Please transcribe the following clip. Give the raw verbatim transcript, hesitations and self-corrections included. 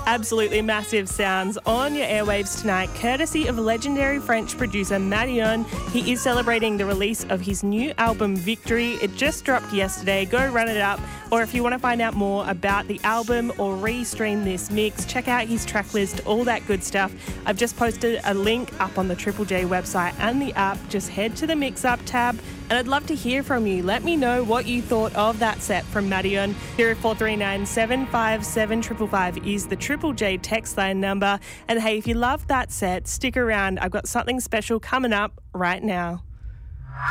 Absolutely massive sounds on your airwaves tonight, courtesy of legendary French producer Madeon. He is celebrating the release of his new album, Victory. It just dropped yesterday. Go run it up. Or if you want to find out more about the album or re-stream this mix, check out his track list, all that good stuff. I've just posted a link up on the Triple J website and the app. Just head to the Mix Up tab. And I'd love to hear from you. Let me know what you thought of that set from Madeon. zero four three nine, seven five seven, five five five is the Triple J text line number. And hey, if you love that set, stick around. I've got something special coming up right now.